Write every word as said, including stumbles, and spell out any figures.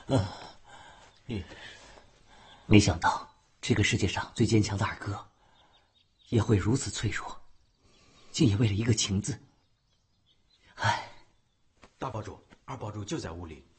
嗯，也没想到这个世界上最坚强的二哥，也会如此脆弱，竟也为了一个情字。唉， 大堡主、二堡主就在屋里。